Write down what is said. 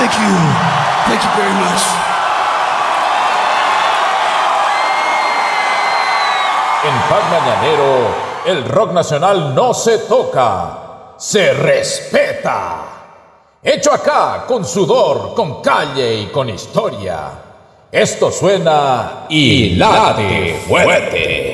Thank you. Thank you very much. En Pag Mañanero, el rock nacional no se toca, se respeta. Hecho acá, con sudor, con calle y con historia. Esto suena y late fuerte.